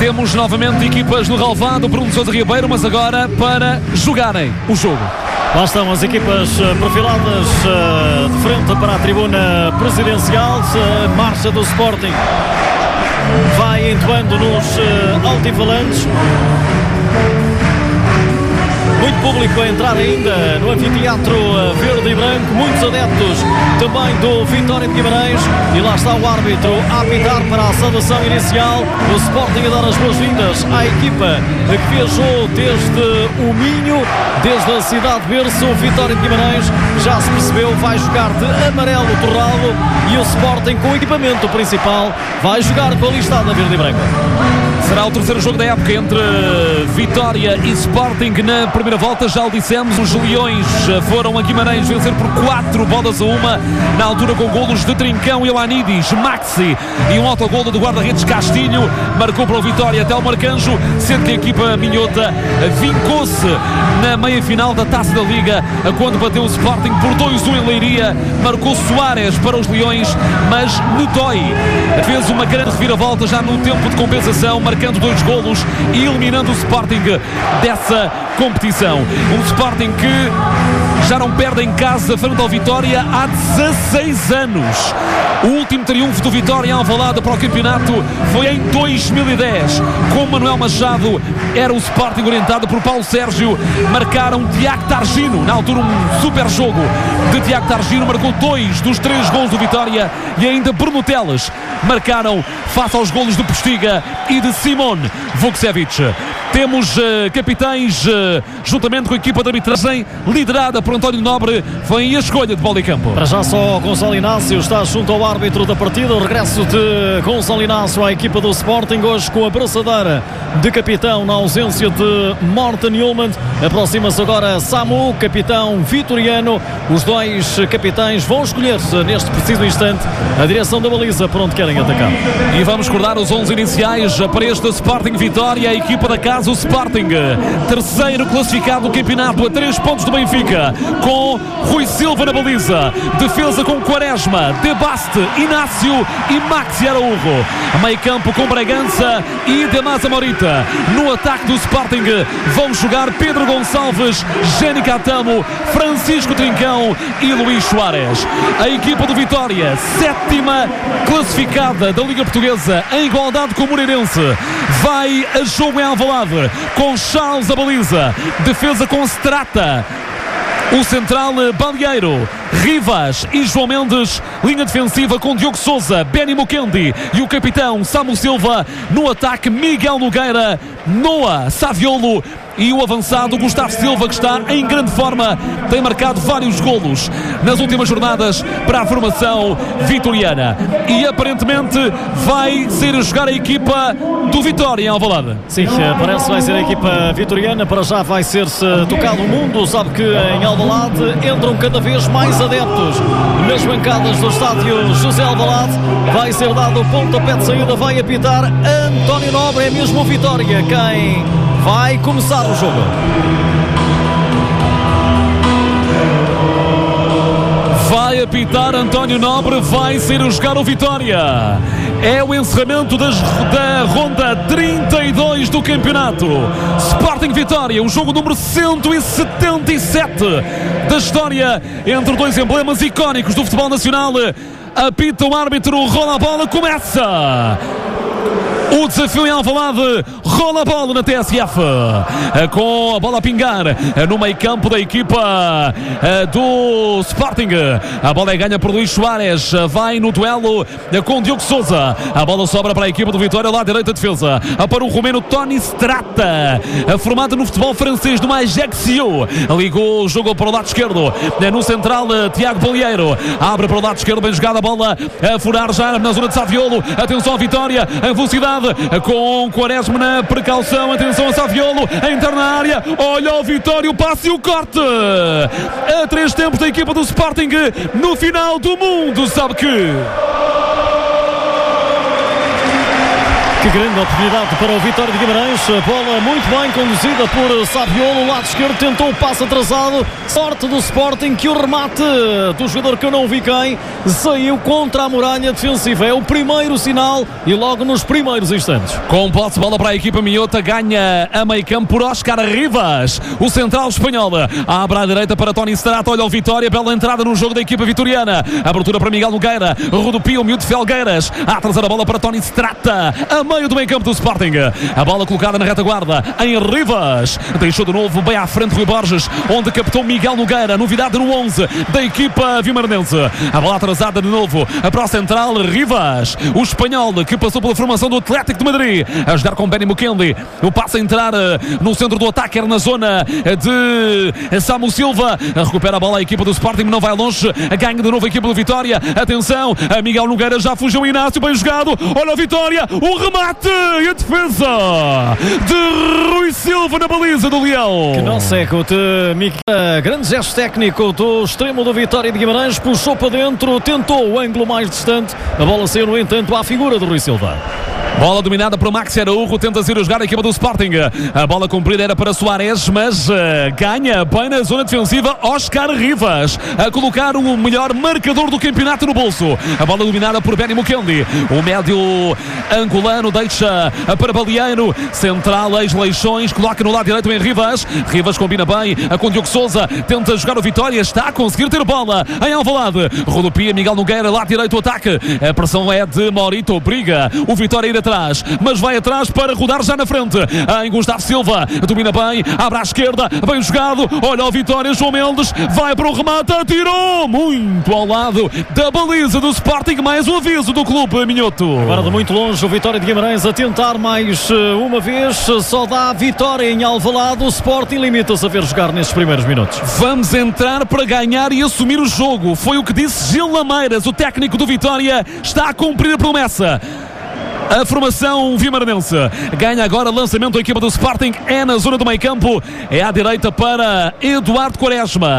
Temos novamente equipas no relvado, Bruno Sousa Ribeiro, mas agora para jogarem o jogo. Lá estão as equipas perfiladas de frente para a tribuna presidencial. Marcha do Sporting vai entoando nos altifalantes. Muito público a entrar ainda no anfiteatro verde e branco, muitos adeptos também do Vitória de Guimarães, e lá está o árbitro a apitar para a saudação inicial. O Sporting a dar as boas-vindas à equipa que viajou desde o Minho, desde a cidade de berço. O Vitória de Guimarães, já se percebeu, vai jogar de amarelo torrado, e o Sporting, com o equipamento principal, vai jogar com a listada verde e branca. Será o terceiro jogo da época entre Vitória e Sporting na primeira volta. Já o dissemos, os Leões foram a Guimarães vencer por 4-1, na altura com golos de Trincão e Elanidis, Maxi e um autogolo do guarda-redes Castilho. Marcou para o Vitória até o Marcanjo, sendo que a equipa minhota vincou-se na meia-final da Taça da Liga, quando bateu o Sporting por 2-1 em Leiria. Marcou Soares para os Leões, mas Nutói fez uma grande reviravolta já no tempo de compensação, marcando 2 golos e eliminando o Sporting dessa competição. Um Sporting que já não perde em casa frente ao Vitória há 16 anos. O último triunfo do Vitória em Alvalade para o campeonato foi em 2010. Com Manuel Machado, era o Sporting orientado por Paulo Sérgio. Marcaram Tiago Targino, na altura um super jogo de Tiago Targino, marcou 2 dos 3 golos do Vitória, e ainda Bruno Teles marcaram face aos golos de Postiga e de Simon Vukcevic. Temos capitães, juntamente com a equipa de arbitragem liderada por António Nobre. Vem a escolha de bola e campo. Para já só Gonçalo Inácio está junto ao árbitro da partida. O regresso de Gonçalo Inácio à equipa do Sporting, hoje com a braçadeira de capitão na ausência de Morten Newman. Aproxima-se agora Samu, capitão vitoriano. Os 2 capitães vão escolher neste preciso instante a direção da baliza por onde querem atacar. E vamos recordar os 11 iniciais para este Sporting Vitória. A equipa da casa, o Sporting, terceiro classificado do campeonato, a 3 pontos do Benfica, com Rui Silva na baliza. Defesa com Quaresma, Debaste, Inácio e Maxi Araújo. Meio campo com Bragança e Damaso Morita. No ataque do Sporting vão jogar Pedro Gonçalves, Jenny Catamo, Francisco Trincão e Luís Soares. A equipa do Vitória, 7ª classificada da Liga Portuguesa, em igualdade com o Moreirense, vai a jogo em Alvalade com Charles a baliza. Defesa com Strata, o central Balieiro, Rivas e João Mendes. Linha defensiva com Diogo Sousa, Benny Mukendi e o capitão Samu Silva. No ataque, Miguel Nogueira, Noah Saviolo e o avançado Gustavo Silva, que está em grande forma, tem marcado vários golos nas últimas jornadas para a formação vitoriana. E aparentemente vai ser a jogar a equipa do Vitória em Alvalade. Sim, parece que vai ser a equipa vitoriana. Para já vai ser-se tocado o mundo. Sabe que em Alvalade entram cada vez mais adeptos nas bancadas do estádio José Alvalade. Vai ser dado o pontapé de saída, vai apitar António Nobre. É mesmo o Vitória quem vai começar o jogo. Vai apitar António Nobre, vai ser a jogar o Vitória. É o encerramento da ronda 32 do campeonato. Sporting Vitória, o jogo número 177 da história, entre 2 emblemas icónicos do futebol nacional. Apita o árbitro, rola a bola, começa o desafio em Alvalade. Rola a bola na TSF, com a bola a pingar no meio campo da equipa do Sporting. A bola é ganha por Luís Soares, vai no duelo com Diogo Sousa. A bola sobra para a equipa do Vitória, lá à direita, defesa para o romeno Tony Strata, formado no futebol francês do Ajaccio. Ligou o jogo para o lado esquerdo, no central Tiago Balieiro, abre para o lado esquerdo, bem jogada a bola a furar já na zona de Saviolo. Atenção ao Vitória, em velocidade com Quaresma na precaução. Atenção a Saviolo, entra na área, olha o Vitória, o passe e o corte. A 3 tempos da equipa do Sporting no final do mundo. Sabe que Que grande oportunidade para o Vitória de Guimarães. A bola muito bem conduzida por Saviolo. O lado esquerdo tentou o passo atrasado. Sorte do Sporting que o remate do jogador que eu não vi quem saiu contra a muralha defensiva. É o primeiro sinal e logo nos primeiros instantes. Com posse de bola para a equipa minhota, ganha a meio campo por Óscar Rivas. O central espanhol abre à direita para Tony Strata. Olha o Vitória, bela entrada no jogo da equipa vitoriana. Abertura para Miguel Nogueira. Rodopia o miúdo Felgueiras. A trazer a bola para Tony Strata. A meio do meio campo do Sporting. A bola colocada na retaguarda em Rivas. Deixou de novo bem à frente Rui Borges, onde captou Miguel Nogueira. Novidade no 11 da equipa vimaranense. A bola atrasada de novo para o central Rivas. O espanhol que passou pela formação do Atlético de Madrid. A jogar com Benny Mukendi. O passe a entrar no centro do ataque, era na zona de Samu Silva. Recupera a bola a equipa do Sporting, não vai longe. Ganha de novo a equipa do Vitória. Atenção, a Miguel Nogueira já fugiu o Inácio, bem jogado. Olha o Vitória, o remate e a defesa de Rui Silva na baliza do Leão. Que não seco de Miguel. Grande gesto técnico do extremo do Vitória de Guimarães. Puxou para dentro, tentou o ângulo mais distante. A bola saiu, no entanto, à figura de Rui Silva. Bola dominada por Maxi Araújo, tenta ir a jogar a equipa do Sporting. A bola cumprida era para Soares, mas ganha bem na zona defensiva Óscar Rivas, a colocar o melhor marcador do campeonato no bolso. A bola dominada por Benny Mukendi. O médio angolano deixa para Balieiro, central ex-Leixões, coloca no lado direito em Rivas. Rivas combina bem com Diogo Sousa, tenta jogar o Vitória, está a conseguir ter bola em Alvalade. Rodopia Miguel Nogueira, lado direito o ataque. A pressão é de Morito, obriga o Vitória a ir atrás, mas vai atrás para rodar já na frente. Em Gustavo Silva, domina bem, abre à esquerda, bem jogado. Olha o Vitória, João Mendes vai para o remate, atirou muito ao lado da baliza do Sporting. Mais um aviso do clube minhoto. Agora de muito longe o Vitória de Guimarães a tentar mais uma vez, só dá vitória em Alvalade. O Sporting limita-se a ver jogar nestes primeiros minutos. Vamos entrar para ganhar e assumir o jogo, foi o que disse Gil Lameiras. O técnico do Vitória está a cumprir a promessa. A formação vimaranense ganha agora lançamento. A equipa do Sporting é na zona do meio campo, é à direita para Eduardo Quaresma,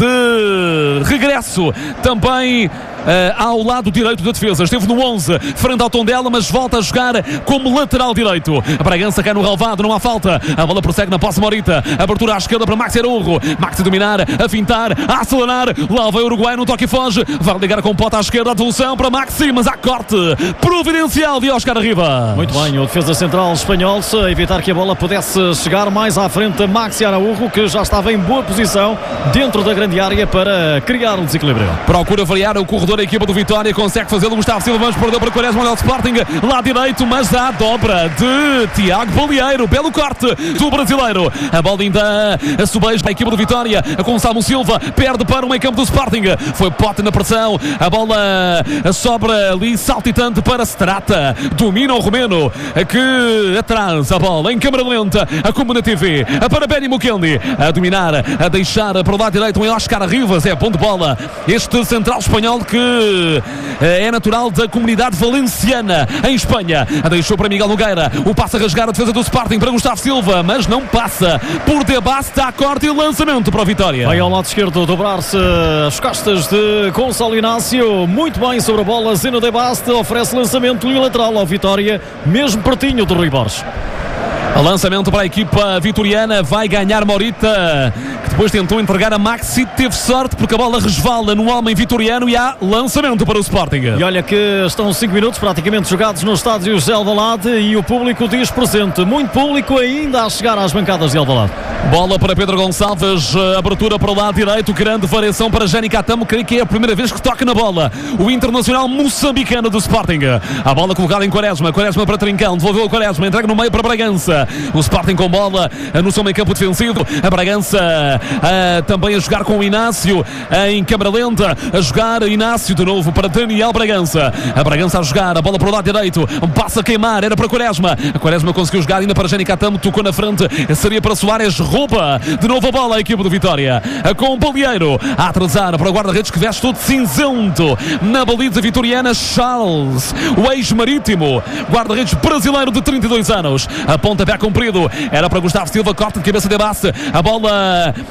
de regresso também ao lado direito da defesa. Esteve no 11 frente ao Tondela, mas volta a jogar como lateral direito. A Bragança cai no relvado, não há falta. A bola prossegue na posse Morita. Abertura à esquerda para Maxi Araújo. Maxi dominar, a fintar, a acelerar. Lá vai o Uruguai, no toque e foge. Vai ligar com pota à esquerda, a devolução para Maxi, mas há corte providencial de Óscar Rivas. Muito bem, o defesa central espanhol, se evitar que a bola pudesse chegar mais à frente. Maxi Araújo, que já estava em boa posição dentro da grande área para criar um desequilíbrio. Procura variar o corredor. A equipa do Vitória consegue fazê-lo. Gustavo Silva, mas perdeu para Quaresma. Olha o Sporting, lá direito, mas há dobra de Tiago Balieiro. Belo corte do brasileiro. A bola ainda a subeja a equipa do Vitória com Samu Silva, perde para o meio campo do Sporting. Foi Pote na pressão, a bola sobra ali saltitante para Strata. Domina o romeno, que atrás a bola em câmara lenta, a como na TV, para Benny Mukendi, a dominar, a deixar para o lado direito em Óscar Rivas. É bom de bola este central espanhol que é natural da comunidade valenciana em Espanha. Deixou para Miguel Nogueira, o passe a rasgar a defesa do Sporting para Gustavo Silva, mas não passa por Debaste, a corte e lançamento para a Vitória. Vai ao lado esquerdo dobrar-se as costas de Gonçalo Inácio, muito bem sobre a bola. Zeno Debaste oferece lançamento unilateral ao Vitória, mesmo pertinho do Rui Borges. Lançamento para a equipa vitoriana, vai ganhar Morita, que depois tentou entregar a Maxi, teve sorte porque a bola resvala no homem vitoriano e há lançamento para o Sporting. E olha que estão 5 minutos praticamente jogados no estádio de Alvalade e o público diz presente, muito público ainda a chegar às bancadas de Alvalade. Bola para Pedro Gonçalves, abertura para o lado direito, grande variação para Jani Catamo, creio que é a primeira vez que toca na bola o internacional moçambicano do Sporting. A bola colocada em Quaresma, Quaresma para Trincão, devolveu a Quaresma, entrega no meio para Bragança. O Sporting com bola no seu meio campo defensivo, a Bragança também a jogar com o Inácio em câmara lenta, a jogar Inácio de novo para Daniel Bragança. A Bragança a jogar, a bola para o lado direito, passa a queimar, era para Quaresma. A Quaresma conseguiu jogar ainda para Jani Catamo, tocou na frente, seria para Soares, rouba de novo a bola a equipa do Vitória, com o Balieiro a atrasar para o guarda-redes que veste todo cinzento na baliza vitoriana. Charles, o ex-marítimo, guarda-redes brasileiro de 32 anos, a ponta pé comprido, era para Gustavo Silva, corte de cabeça de base, a bola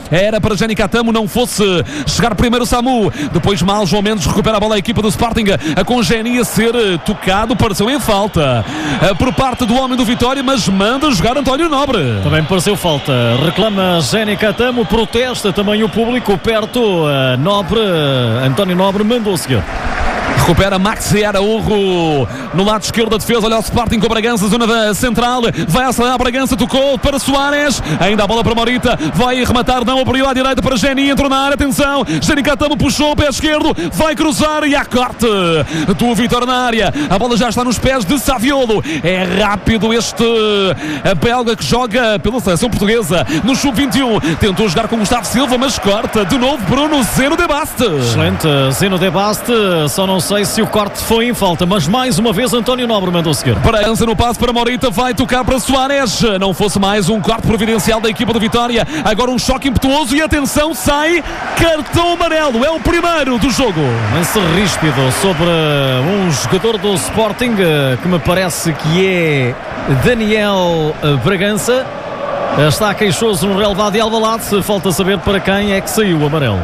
era para Jenny Catamo, não fosse chegar primeiro o Samu, depois mal João Mendes recupera a bola a equipa do Sporting, com Jenny a ser tocado, pareceu em falta por parte do homem do Vitória, mas manda jogar António Nobre. Também pareceu falta, reclama Jenny Catamo, protesta também o público perto, António Nobre mandou o seguir. Recupera Maxi Araújo no lado esquerdo da defesa. Olha o Sporting com o Bragança, zona da central. Vai acelerar Bragança, tocou para Soares. Ainda a bola para Morita. Vai rematar, não abriu à direita para Geni. Entrou na área, atenção. Geni Catamo puxou o pé esquerdo. Vai cruzar e há corte do Vitória na área. A bola já está nos pés de Saviolo. É rápido este belga que joga pela seleção portuguesa no Sub-21. Tentou jogar com Gustavo Silva, mas corta de novo Bruno Zeno de Baste. Excelente, Zeno de Baste. Só não sei se o corte foi em falta, mas mais uma vez António Nobre mandou seguir. Bragança no passe para Morita, vai tocar para Soares. Não fosse mais um corte providencial da equipa do Vitória. Agora um choque impetuoso e atenção, sai cartão amarelo. É o primeiro do jogo. Lance ríspido sobre um jogador do Sporting, que me parece que é Daniel Bragança. Está queixoso no relevado de Alvalade. Falta saber para quem é que saiu o amarelo.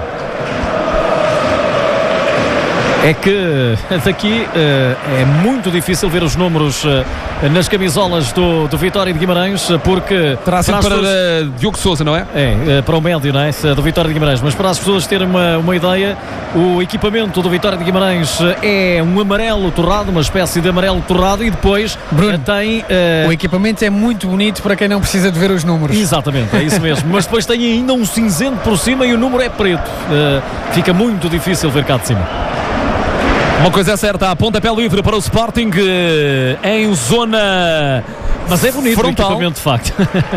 É que daqui é muito difícil ver os números nas camisolas do Vitória de Guimarães, porque terá sido para Diogo Sousa, não é? É, para o médio, não é? Do Vitória de Guimarães. Mas para as pessoas terem uma ideia, o equipamento do Vitória de Guimarães é um amarelo torrado, uma espécie de amarelo torrado, e depois Bruno, tem... o equipamento é muito bonito para quem não precisa de ver os números. Exatamente, é isso mesmo. Mas depois tem ainda um cinzento por cima e o número é preto. Fica muito difícil ver cá de cima. Uma coisa é certa, a pontapé livre para o Sporting em zona... Mas é bonito frontal. O equipamento, de facto.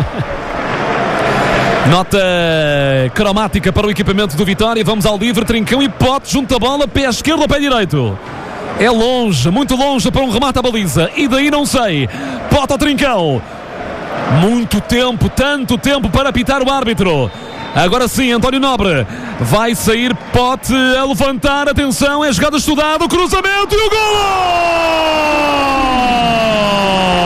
Nota cromática para o equipamento do Vitória. Vamos ao livre, Trincão e Pote junto à bola, pé esquerdo ou pé direito. É longe, muito longe para um remate à baliza. E daí não sei. Pote ao Trincão. Muito tempo, tanto tempo para apitar o árbitro. Agora sim, António Nobre vai sair, Pote a levantar, atenção, é jogada estudada, o cruzamento e o golo!